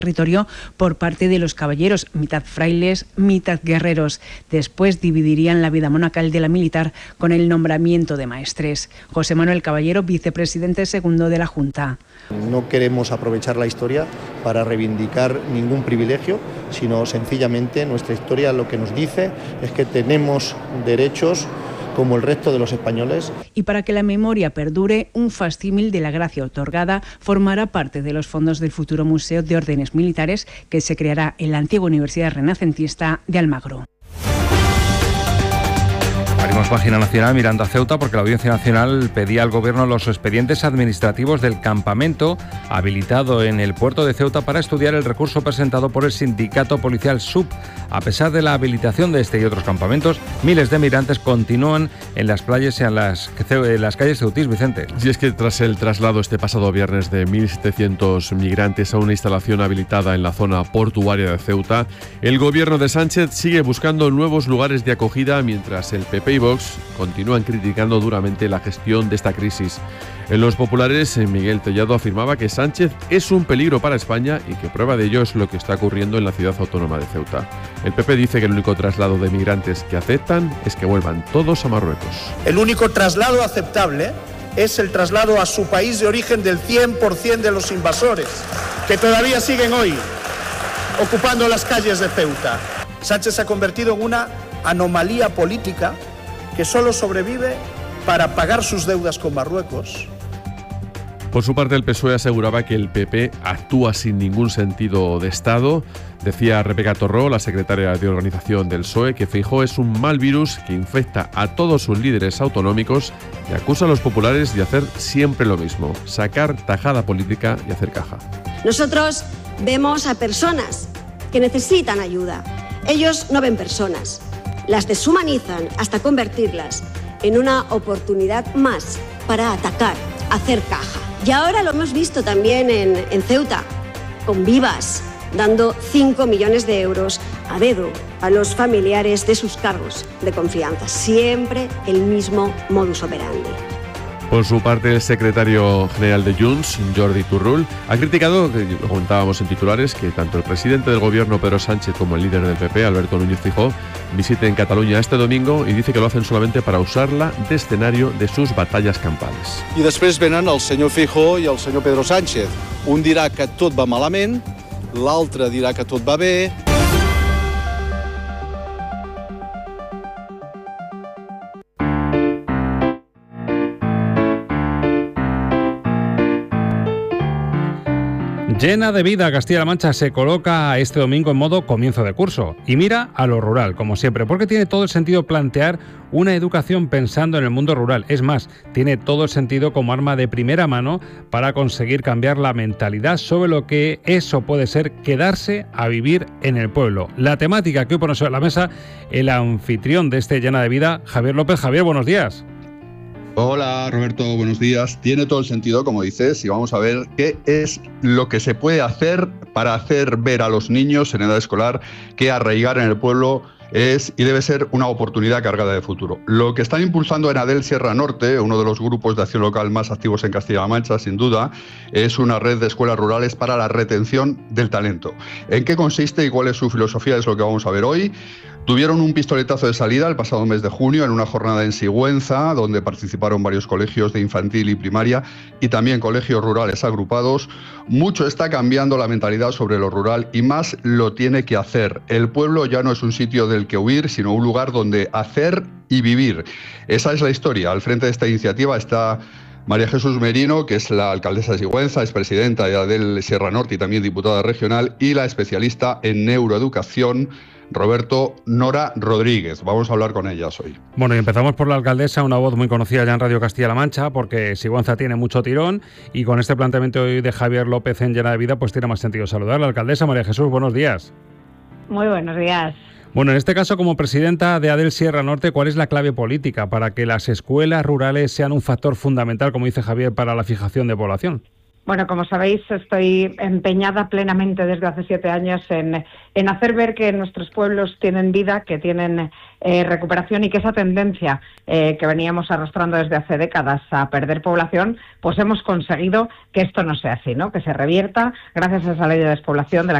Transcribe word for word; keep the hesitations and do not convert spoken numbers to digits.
territorio por parte de los caballeros, mitad frailes, mitad guerreros. Después dividirían la vida monacal de la militar con el nombramiento de maestres. José Manuel Caballero, vicepresidente segundo de la Junta. No queremos aprovechar la historia para reivindicar ningún privilegio, sino sencillamente nuestra historia lo que nos dice es que tenemos derechos como el resto de los españoles. Y para que la memoria perdure, un facsímil de la gracia otorgada formará parte de los fondos del futuro Museo de Órdenes Militares que se creará en la antigua Universidad Renacentista de Almagro. Abrimos página nacional mirando a Ceuta porque la Audiencia Nacional pedía al Gobierno los expedientes administrativos del campamento habilitado en el puerto de Ceuta para estudiar el recurso presentado por el sindicato policial S U P. A pesar de la habilitación de este y otros campamentos, miles de migrantes continúan en las playas y en las, en las calles ceutís, Vicente. Y es que tras el traslado este pasado viernes de mil setecientos migrantes a una instalación habilitada en la zona portuaria de Ceuta, el Gobierno de Sánchez sigue buscando nuevos lugares de acogida mientras el P P y Vox continúan criticando duramente la gestión de esta crisis. En Los Populares, Miguel Tellado afirmaba que Sánchez es un peligro para España y que prueba de ello es lo que está ocurriendo en la ciudad autónoma de Ceuta. El P P dice que el único traslado de migrantes que aceptan es que vuelvan todos a Marruecos. El único traslado aceptable es el traslado a su país de origen del cien por ciento de los invasores, que todavía siguen hoy ocupando las calles de Ceuta. Sánchez se ha convertido en una anomalía política que solo sobrevive para pagar sus deudas con Marruecos. Por su parte, el P S O E aseguraba que el P P actúa sin ningún sentido de Estado. Decía Rebeca Torró, la secretaria de organización del P S O E, que Feijóo es un mal virus que infecta a todos sus líderes autonómicos y acusa a los populares de hacer siempre lo mismo, sacar tajada política y hacer caja. Nosotros vemos a personas que necesitan ayuda. Ellos no ven personas, las deshumanizan hasta convertirlas en una oportunidad más para atacar, hacer caja. Y ahora lo hemos visto también en, en Ceuta, con Vivas, dando cinco millones de euros a dedo a los familiares de sus cargos de confianza. Siempre el mismo modus operandi. Por su parte, el secretario general de Junts, Jordi Turull, ha criticado, lo comentábamos en titulares, que tanto el presidente del gobierno, Pedro Sánchez, como el líder del P P, Alberto Núñez Feijóo, visiten Cataluña este domingo y dice que lo hacen solamente para usarla de escenario de sus batallas campales. I després venen el senyor Feijóo i el senyor Pedro Sánchez. Un dirà que tot va malament, l'altre dirà que tot va bé. Llena de vida, Castilla-La Mancha se coloca este domingo en modo comienzo de curso y mira a lo rural, como siempre, porque tiene todo el sentido plantear una educación pensando en el mundo rural. Es más, tiene todo el sentido como arma de primera mano para conseguir cambiar la mentalidad sobre lo que eso puede ser quedarse a vivir en el pueblo. La temática que hoy pone sobre la mesa el anfitrión de este Llena de Vida, Javier López. Javier, buenos días. Hola Roberto, buenos días. Tiene todo el sentido, como dices, y vamos a ver qué es lo que se puede hacer para hacer ver a los niños en edad escolar que arraigar en el pueblo es y debe ser una oportunidad cargada de futuro. Lo que están impulsando en Adel Sierra Norte, uno de los grupos de acción local más activos en Castilla-La Mancha, sin duda, es una red de escuelas rurales para la retención del talento. ¿En qué consiste y cuál es su filosofía? Es lo que vamos a ver hoy. Tuvieron un pistoletazo de salida el pasado mes de junio en una jornada en Sigüenza, donde participaron varios colegios de infantil y primaria y también colegios rurales agrupados. Mucho está cambiando la mentalidad sobre lo rural y más lo tiene que hacer. El pueblo ya no es un sitio del que huir, sino un lugar donde hacer y vivir. Esa es la historia. Al frente de esta iniciativa está María Jesús Merino, que es la alcaldesa de Sigüenza, es presidenta de Adel Sierra Norte y también diputada regional, y la especialista en neuroeducación, Roberto Nora Rodríguez. Vamos a hablar con ellas hoy. Bueno, y empezamos por la alcaldesa, una voz muy conocida ya en Radio Castilla-La Mancha, porque Sigüenza tiene mucho tirón, y con este planteamiento hoy de Javier López en Llena de Vida, pues tiene más sentido saludar. La alcaldesa María Jesús, buenos días. Muy buenos días. Bueno, en este caso, como presidenta de Adel Sierra Norte, ¿cuál es la clave política para que las escuelas rurales sean un factor fundamental, como dice Javier, para la fijación de población? Bueno, como sabéis, estoy empeñada plenamente desde hace siete años en, en hacer ver que nuestros pueblos tienen vida, que tienen eh, recuperación y que esa tendencia eh, que veníamos arrastrando desde hace décadas a perder población, pues hemos conseguido que esto no sea así, ¿no? Que se revierta gracias a esa ley de despoblación de la